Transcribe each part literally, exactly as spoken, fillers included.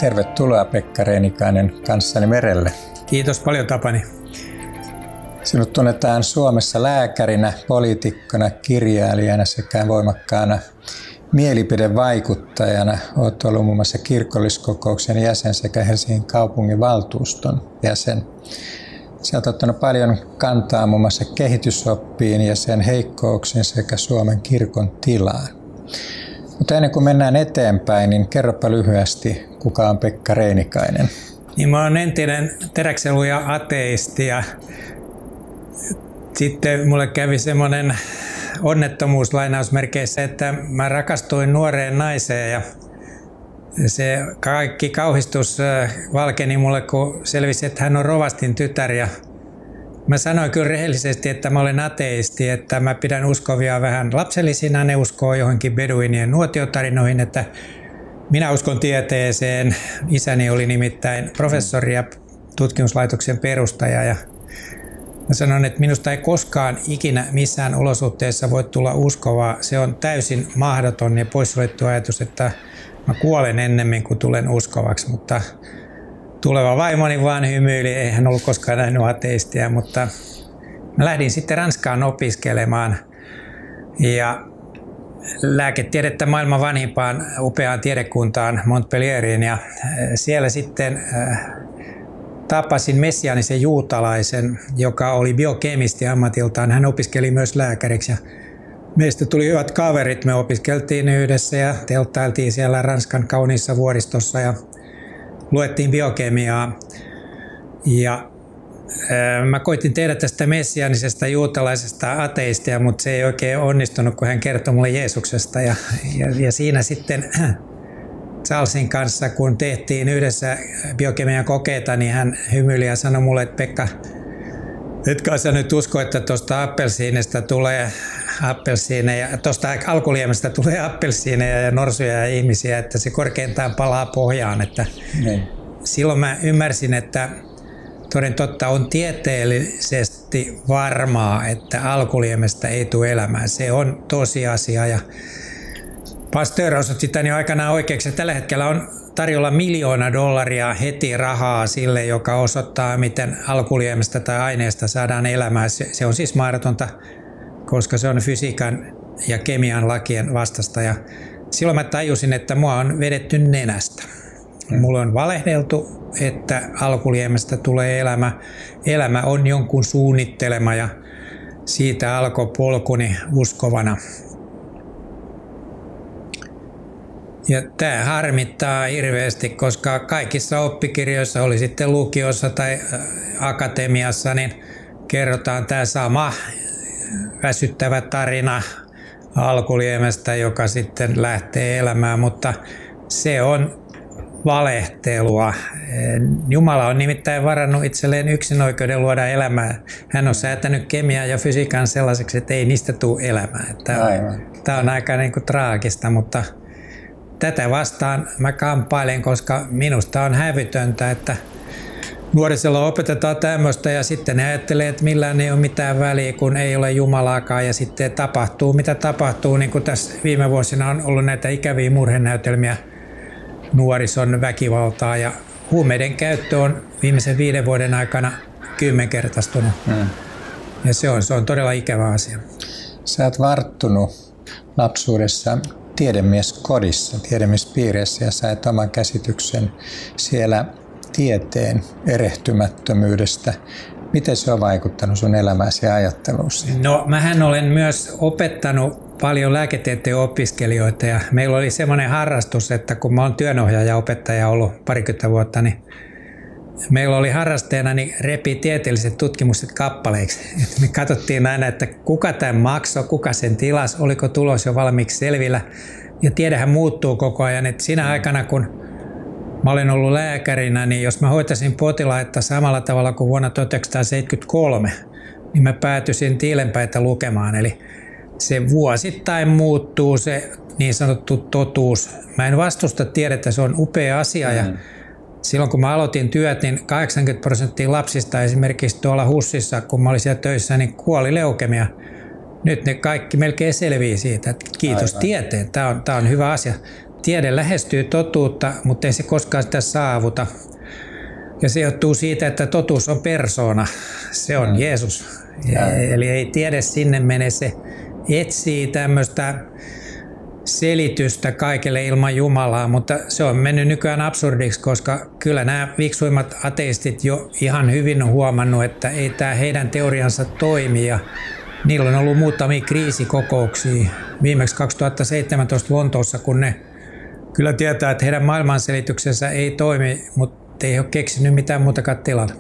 Tervetuloa Pekka Reinikainen kanssani merelle. Kiitos paljon Tapani. Sinut tunnetaan Suomessa lääkärinä, poliitikkona, kirjailijana sekä voimakkaana mielipidevaikuttajana. Olet ollut muun muassa kirkolliskokouksen jäsen sekä Helsingin kaupungin valtuuston jäsen. Sä olet ottanut paljon kantaa muun muassa kehitysoppiin ja sen heikkouksiin sekä Suomen kirkon tilaan. Mutta ennen kuin mennään eteenpäin, niin kerropa lyhyesti, kuka on Pekka Reinikainen? Niin mä oon entinen teräkseluja ateisti ja sitten mulle kävi semmoinen onnettomuus lainausmerkeissä, että mä rakastuin nuoreen naiseen ja se kaikki kauhistus valkeni mulle, kun selvisi, että hän on rovastin tytär. Ja mä sanoin kyllä rehellisesti, että mä olen ateisti, että mä pidän uskovia vähän lapsellisina. Ne uskoo johonkin beduinien nuotiotarinoihin, että minä uskon tieteeseen. Isäni oli nimittäin professori ja tutkimuslaitoksen perustaja. Ja mä sanon, että minusta ei koskaan ikinä missään olosuhteessa voi tulla uskovaa. Se on täysin mahdoton ja poissuljettu ajatus, että mä kuolen ennemmin kuin tulen uskovaksi, mutta tuleva vaimoni vaan hymyili, ei hän ollut koskaan nähnyt ateistia, mutta mä lähdin sitten Ranskaan opiskelemaan ja lääketiedettä maailman vanhimpaan upeaan tiedekuntaan Montpellieriin ja siellä sitten tapasin messiaanisen juutalaisen, joka oli biokemisti ammatiltaan. Hän opiskeli myös lääkäriksi ja meistä tuli hyvät kaverit. Me opiskeltiin yhdessä ja telttailtiin siellä Ranskan kauniissa vuoristossa ja luettiin biokemiaa. Ja ää, mä koitin tehdä tästä messiaanisesta juutalaisesta ateistia, mutta se ei oikein onnistunut, kun hän kertoi mulle Jeesuksesta. Ja, ja, ja siinä sitten Charlesin kanssa, kun tehtiin yhdessä biokemian kokeita, niin hän hymyili ja sanoi mulle, että Pekka, etkä sä nyt usko, että tuosta appelsiinista tulee appelsiineja, tuosta alkuliemestä tulee appelsiineja ja norsuja ja ihmisiä, että se korkeintaan palaa pohjaan. Että silloin mä ymmärsin, että toden totta on tieteellisesti varmaa, että alkuliemestä ei tule elämää. Se on tosiasia ja Pasteur osoitti tämän jo aikanaan oikeaksi. Tällä hetkellä on tarjolla miljoona dollaria heti rahaa sille, joka osoittaa, miten alkuliemestä tai aineesta saadaan elämää. Se on siis mahdotonta, koska se on fysiikan ja kemian lakien vastasta. Ja silloin mä tajusin, että mua on vedetty nenästä. Mulle on valehdeltu, että alkuliemestä tulee elämä. Elämä on jonkun suunnittelema ja siitä alkoi polkuni uskovana. Ja tämä harmittaa hirveästi, koska kaikissa oppikirjoissa, oli sitten lukiossa tai akatemiassa, niin kerrotaan tämä sama väsyttävä tarina alkuliemestä, joka sitten lähtee elämään, mutta se on valehtelua. Jumala on nimittäin varannut itselleen yksin luoda elämää. Hän on säätänyt kemiaa ja fysiikan sellaiseksi, että ei niistä tule elämää. Tämä on, tämä on aika niin kuin traagista, mutta tätä vastaan mä kamppailen, koska minusta on hävytöntä, että nuorisolla opetetaan tämmöistä ja sitten ne ajattelee, että millään ei ole mitään väliä, kun ei ole Jumalaakaan ja sitten tapahtuu mitä tapahtuu. Niin kuin tässä viime vuosina on ollut näitä ikäviä murhenäytelmiä, nuorison väkivaltaa ja huumeiden käyttö on viimeisen viiden vuoden aikana kymmenkertaistunut. Hmm. Ja se on, se on todella ikävä asia. Sä oot varttunut lapsuudessa tiedemieskodissa, tiedemiespiireissä ja sait oman käsityksen siellä tieteen erehtymättömyydestä. Miten se on vaikuttanut sun elämääsi ja ajatteluusi? No, mähän olen myös opettanut paljon lääketieteen opiskelijoita ja meillä oli semmoinen harrastus, että kun mä oon työnohjaaja opettaja ollut parikymmentä vuotta, niin meillä oli harrasteena niin repi tieteelliset tutkimukset kappaleiksi. Et me katsottiin aina, että kuka tämän maksoi, kuka sen tilasi, oliko tulos jo valmiiksi selvillä. Ja tiedehän muuttuu koko ajan. Et siinä aikana, kun mä olen ollut lääkärinä, niin jos mä hoitaisin potilaita samalla tavalla kuin vuonna tuhatyhdeksänsataaseitsemänkymmentäkolme, niin mä päätyisin tiilenpäitä lukemaan. Eli se vuosittain muuttuu se niin sanottu totuus. Mä en vastusta tiedettä, se on upea asia. Mm. Ja silloin kun mä aloitin työt, niin kahdeksankymmentä prosenttia lapsista esimerkiksi tuolla HUSissa, kun mä olin siellä töissä, niin kuoli leukemia. Nyt ne kaikki melkein selvii siitä, että kiitos Aivan. tieteen, tämä on, tämä on hyvä asia. tiede lähestyy totuutta, mutta ei se koskaan sitä saavuta. Ja se johtuu siitä, että totuus on persoona. Se on mm. Jeesus. Ja, eli ei tiede sinne mene, se etsii tämmöistä selitystä kaikelle ilman Jumalaa, mutta se on mennyt nykyään absurdiksi, koska kyllä nämä viksuimmat ateistit jo ihan hyvin on huomannut, että ei tämä heidän teoriansa toimi ja niillä on ollut muutamia kriisikokouksia viimeksi kaksituhattaseitsemäntoista Lontoossa, kun ne kyllä tietää, että heidän maailmanselityksensä ei toimi, mutta ei ole keksinyt mitään muutakaan tilalla.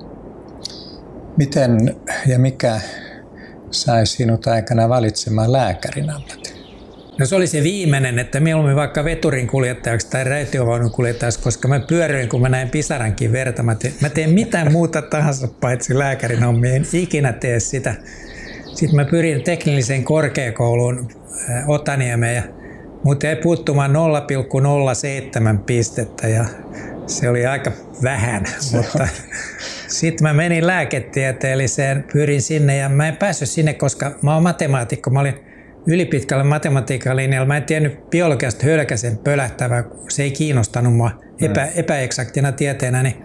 Miten ja mikä sai sinut aikana valitsemaan lääkärin ammatin? No se oli se viimeinen, että mieluummin vaikka veturin kuljettajaksi tai raitiovaunun kuljettajaksi, koska mä pyöryin, kun mä näin pisarankin verta. Mä teen, mä teen mitään muuta tahansa paitsi lääkärin hommia, en ikinä tee sitä. Sitten mä pyrin teknilliseen korkeakouluun Otaniemeen ja mut jäi puuttumaan nolla pilkku nolla seitsemän pistettä ja se oli aika vähän, mutta sitten mä menin lääketieteelliseen, pyrin sinne ja mä en päässyt sinne, koska mä oon matemaatikko. Mä olin ylipitkällä matematiikan linjalla. Mä en tiennyt biologiasta hölkäsen pölähtävää, se ei kiinnostanut mua epä, epäeksaktina tieteenä, niin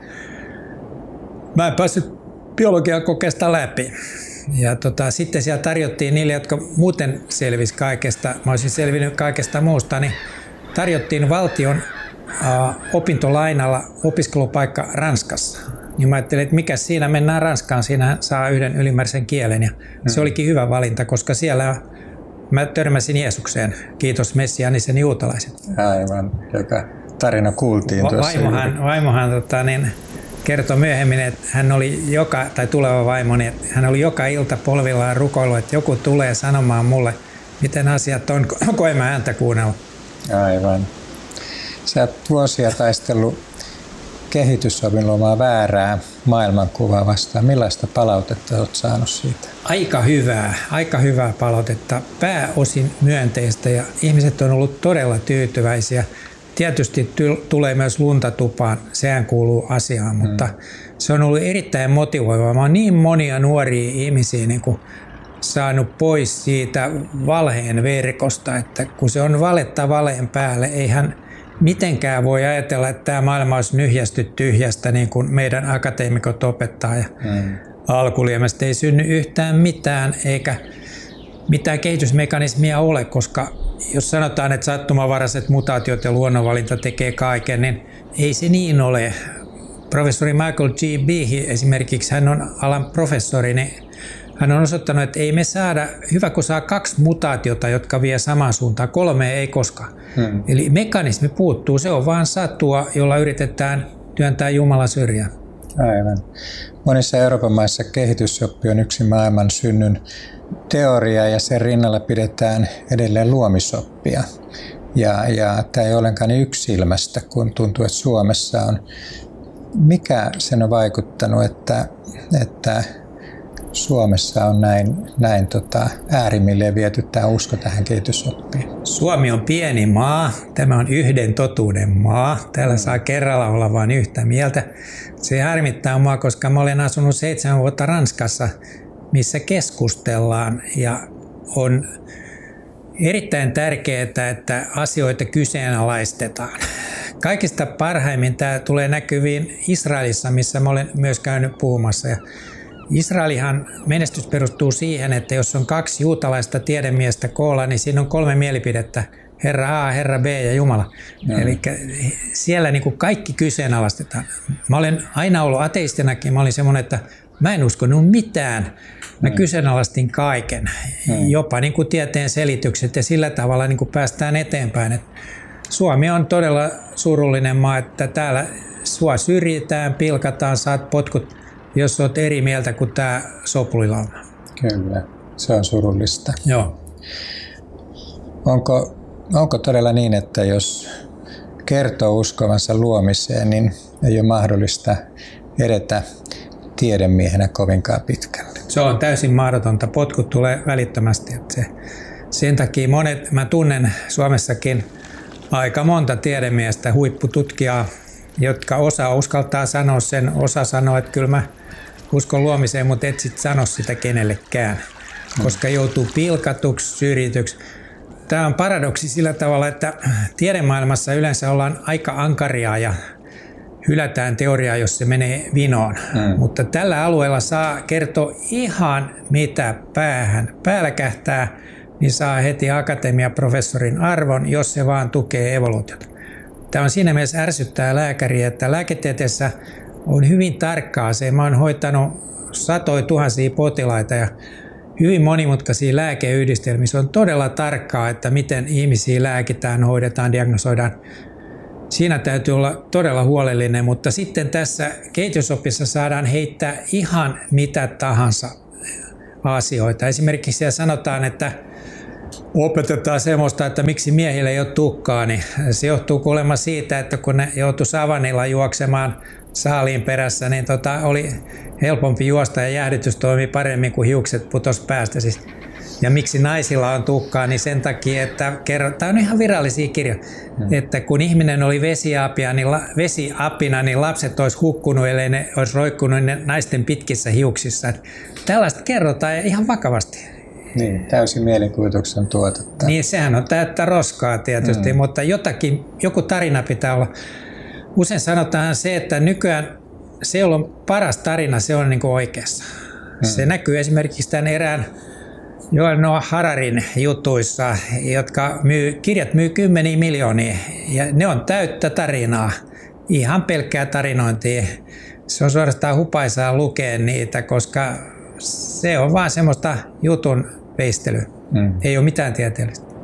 mä en päässyt biologian kokeesta läpi. Ja tota, sitten siellä tarjottiin niille, jotka muuten selvisi kaikesta, mä olisin selvinnyt kaikesta muusta, niin tarjottiin valtion äh, opintolainalla opiskelupaikka Ranskassa. Niin mä ajattelin, että mikä siinä, mennään Ranskaan, siinä saa yhden ylimääräisen kielen. Ja mm. se olikin hyvä valinta, koska siellä mä törmäsin Jeesukseen. Kiitos messiaanisen juutalaisen. Aivan, joka tarina kuultiin Va- tuossa. Vaimohan, vaimohan tota, niin, kertoi myöhemmin, että hän oli joka, tai tuleva vaimoni, että hän oli joka ilta polvillaan rukoillut, että joku tulee sanomaan mulle, miten asiat on, kun en mä häntä kuunnella. Aivan. Sä oot vuosia taistellut kehitysopin luomaa väärää maailmankuvaa vastaan. Millaista palautetta olet saanut siitä? Aika hyvää, aika hyvää palautetta, pääosin myönteistä ja ihmiset on ollut todella tyytyväisiä. Tietysti tulee myös lunta tupaan, sehän kuuluu asiaan, mutta hmm. se on ollut erittäin motivoivaa. Mä oon niin monia nuoria ihmisiä niin kuin saanut pois siitä valheen verkosta, että kun se on valetta valeen päälle, eihän mitenkään voi ajatella, että tämä maailma olisi nyhjästy tyhjästä, niin kuin meidän akateemikot opettaa. Ja hmm. Alkuliemestä ei synny yhtään mitään, eikä mitään kehitysmekanismia ole, koska jos sanotaan, että sattumavaraiset mutaatiot ja luonnonvalinta tekee kaiken, niin ei se niin ole. Professori Michael G. Behe esimerkiksi, hän on alan professori, niin hän on osoittanut, että ei me saada, hyvä kun saa kaksi mutaatiota, jotka vie samaan suuntaan, kolme ei koskaan. Hmm. Eli mekanismi puuttuu, se on vaan satua, jolla yritetään työntää Jumala syrjään. Aivan. Monissa Euroopan maissa kehitysoppi on yksi maailman synnyn teoria ja sen rinnalla pidetään edelleen luomisoppia. Ja, ja tämä ei ollenkaan yksilmästä, kun tuntuu, että Suomessa on. Mikä sen on vaikuttanut, että, että Suomessa on näin, näin tota, äärimmilleen viety tämä usko tähän kehitysoppiin? Suomi on pieni maa. Tämä on yhden totuuden maa. Täällä saa kerralla olla vain yhtä mieltä. Se harmittaa mua, koska mä olen asunut seitsemän vuotta Ranskassa, missä keskustellaan ja on erittäin tärkeää, että asioita kyseenalaistetaan. Kaikista parhaimmin tämä tulee näkyviin Israelissa, missä mä olen myös käynyt puhumassa. Ja Israelihan menestys perustuu siihen, että jos on kaksi juutalaista tiedemiestä koolla, niin siinä on kolme mielipidettä. Herra A, Herra B ja Jumala. No. Eli siellä niin kuin kaikki kyseenalaistetaan. Mä olen aina ollut ateistinakin. Mä olin semmoinen, että mä en uskonut mitään. Mä no. kyseenalaistin kaiken. No. Jopa niin kuin tieteen selitykset ja sillä tavalla niin kuin päästään eteenpäin. Et Suomi on todella surullinen maa, että täällä sua syrjitään, pilkataan, saat potkut, jos olet eri mieltä kuin tämä sopulilauma. Kyllä, se on surullista. Joo. Onko, onko todella niin, että jos kertoo uskovansa luomiseen, niin ei ole mahdollista edetä tiedemiehenä kovinkaan pitkälle? Se on täysin mahdotonta. Potkut tulee välittömästi. Että se, sen takia monet, mä tunnen Suomessakin aika monta tiedemiestä, huippututkijaa, jotka osa uskaltaa sanoa sen, osa sanoo, että kyllä mä uskon luomiseen, mutta et sit sano sitä kenellekään, koska joutuu pilkatuksi, syrjityksi. Tämä on paradoksi sillä tavalla, että tiedemaailmassa yleensä ollaan aika ankaria ja hylätään teoriaa, jos se menee vinoon. Mm. Mutta tällä alueella saa kertoa ihan mitä päähän päällä kähtää, niin saa heti akatemiaprofessorin arvon, jos se vaan tukee evoluutiota. Tämä on siinä mielessä ärsyttää lääkäriä, että lääketieteessä on hyvin tarkkaa se. Mä oon hoitanut satoja tuhansia potilaita ja hyvin monimutkaisia lääkeyhdistelmiä. Se on todella tarkkaa, että miten ihmisiä lääkitään, hoidetaan, diagnosoidaan. Siinä täytyy olla todella huolellinen, mutta sitten tässä kehitysopissa saadaan heittää ihan mitä tahansa asioita. Esimerkiksi siellä sanotaan, että opetetaan semmoista, että miksi miehillä ei ole tukkaa, niin se johtuu kuulemma siitä, että kun ne joutui savannilla juoksemaan saaliin perässä, niin tota, oli helpompi juosta ja jäähdytys toimi paremmin, kuin hiukset putos päästä. Siis, ja miksi naisilla on tukkaa, niin sen takia, että kerrotaan, tämä on ihan virallisia kirjoja, hmm. että kun ihminen oli vesiapina, niin, la, vesiapina, niin lapset olisi hukkunut, ellei ne olisi roikkunut ne naisten pitkissä hiuksissa. Tällaista kerrotaan ihan vakavasti. Niin, täysin mielikuvituksen tuotetta. Niin, sehän on täyttä roskaa tietysti, hmm. mutta jotakin, joku tarina pitää olla. Usein sanotaan se, että nykyään se, jolla on paras tarina, se on niin kuin oikeassa. Hmm. Se näkyy esimerkiksi tämän erään Joel Noah Hararin jutuissa, jotka myy, kirjat myy kymmeniä miljoonia ja ne on täyttä tarinaa, ihan pelkkää tarinointia. Se on suorastaan hupaisaa lukea niitä, koska se on vaan semmoista jutun veistelyä. Hmm. Ei ole mitään tieteellistä.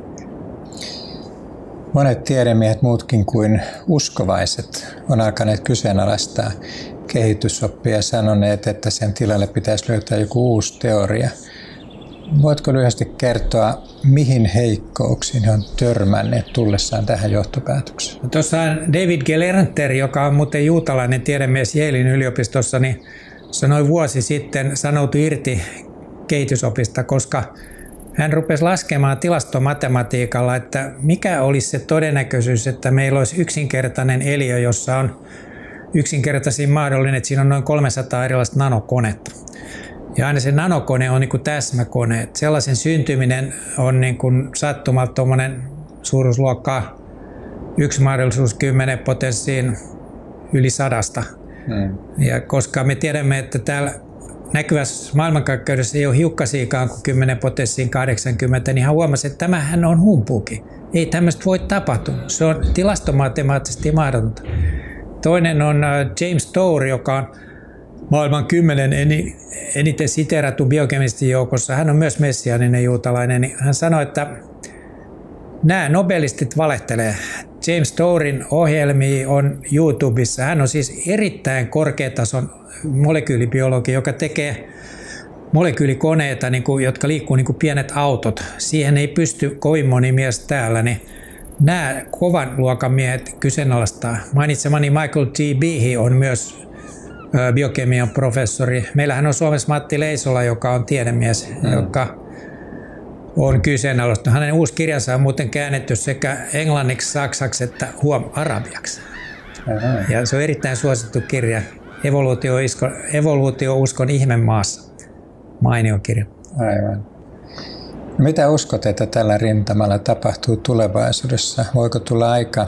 Monet tiedemiehet muutkin kuin uskovaiset on alkaneet kyseenalaistaa kehitysoppia ja sanoneet, että sen tilalle pitäisi löytää joku uusi teoria. Voitko lyhyesti kertoa, mihin heikkouksiin he on törmänneet tullessaan tähän johtopäätökseen? No, tuossa David Gelernter, joka on muuten juutalainen tiedemies Yalein yliopistossa, niin sanoi vuosi sitten, sanoutui irti kehitysopista, koska hän rupesi laskemaan tilastomatematiikalla, että mikä olisi se todennäköisyys, että meillä olisi yksinkertainen eliö, jossa on yksinkertaisin mahdollinen, että siinä on noin kolmesataa erilaista nanokonetta. Ja aina se nanokone on niin kuin täsmäkone. Että sellaisen syntyminen on niin kuin sattumalta tuommoinen suuruusluokka yksi mahdollisuus kymmenen potenssiin yli sadasta. Hmm. Ja koska me tiedämme, että täällä näkyvässä maailmankaikkeudessa ei ole hiukkasiakaan kuin kymmenen potenssiin kahdeksankymmentä, niin hän huomasi, että tämähän on humpuuki. Ei tämmöistä voi tapahtua. Se on tilastomatemaattisesti mahdotonta. Toinen on James Tour, joka on maailman kymmenen eniten siteerattu biokemistin joukossa. Hän on myös messiaaninen juutalainen. Hän sanoi, että nämä nobelistit valehtelee. James Tourin ohjelmia on YouTubessa. Hän on siis erittäin korkeatason molekyylibiologi, joka tekee molekyylikoneita, niin kuin, jotka liikkuu niin kuin pienet autot. Siihen ei pysty kovin moni mies täällä. Niin nämä kovan luokan miehet kyseenalaistaa. Mainitsemani Michael T. Behe on myös biokemian professori. Meillähän on Suomessa Matti Leisola, joka on tiedemies, mm. joka on kyseenalaistanut. Hänen uusi kirjansa on muuten käännetty sekä englanniksi, saksaksi että huom arabiaksi. Aivan. Ja se on erittäin suosittu kirja. Evoluutio-uskon, evoluutio-uskon ihmemaassa. Mainio kirja. Aivan. No mitä uskot, että tällä rintamalla tapahtuu tulevaisuudessa? Voiko tulla aika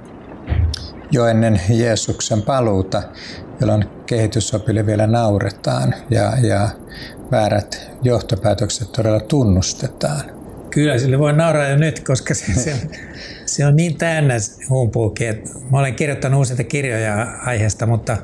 jo ennen Jeesuksen paluuta, jolloin kehitysopille vielä nauretaan ja, ja väärät johtopäätökset todella tunnustetaan? Kyllä, sille voi nauraa jo nyt, koska se, se, se on niin täynnä humpuukin. Mä olen kirjoittanut useita kirjoja aiheesta, mutta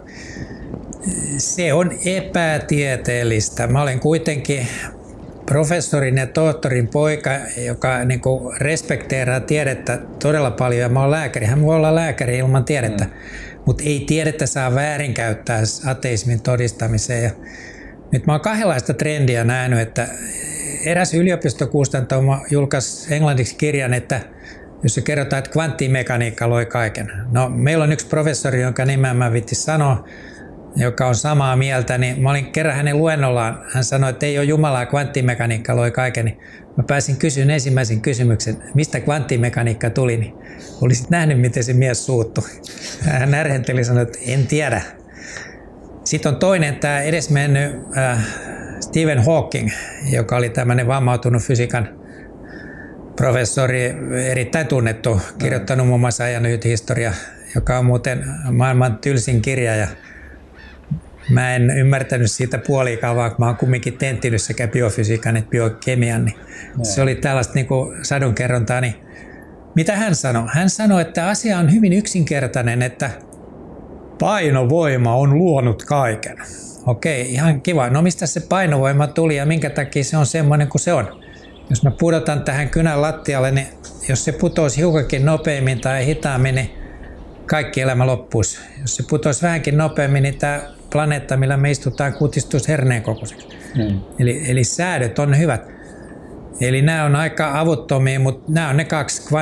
se on epätieteellistä. Mä olen kuitenkin professorin ja tohtorin poika, joka niin kuin respekteeraa tiedettä todella paljon. Ja mä oon lääkäri. Hän voi olla lääkäri ilman tiedettä, mm. mutta ei tiedettä saa väärinkäyttää ateismin todistamiseen. Ja nyt mä oon kahdenlaista trendiä nähnyt, että eräs yliopistokustantamo julkaisi englanniksi kirjan, että jossa kerrotaan, että kvanttimekaniikka loi kaiken. No, meillä on yksi professori, jonka nimeä mä viittin sanoa, joka on samaa mieltä, niin mä olin kerran hänen luennollaan, hän sanoi, että ei ole Jumalaa, kvanttimekaniikka loi kaiken, niin mä pääsin kysyyn ensimmäisen kysymyksen, mistä kvanttimekaniikka tuli, niin olisit nähnyt, miten se mies suuttui. Hän närhenteli ja sanoi, että en tiedä. Sitten on toinen, tämä edesmennyt äh, Stephen Hawking, joka oli tämmöinen vammautunut fysiikan professori, erittäin tunnettu, kirjoittanut muun muassa ajan lyhyt historia, joka on muuten maailman tylsin kirja. Ja mä en ymmärtänyt siitä puoliikaan, vaikka mä oon kumminkin tenttinyt sekä biofysiikan että biokemian. Niin se oli tällaista niin kuin sadunkerrontaa. Niin mitä hän sanoi? Hän sanoi, että asia on hyvin yksinkertainen, että painovoima on luonut kaiken. Okei, ihan kiva. No mistä se painovoima tuli ja minkä takia se on semmoinen kuin se on? Jos mä pudotan tähän kynän lattialle, niin jos se putoisi hiukankin nopeammin tai hitaammin, niin kaikki elämä loppuisi. Jos se putoisi vähänkin nopeammin, niin tämä planeetta, millä me istutaan, kutistuisi herneen kokoiseksi. Hmm. Eli, eli säädöt on hyvät. Eli nämä on aika avuttomia, mutta nämä on ne kaksi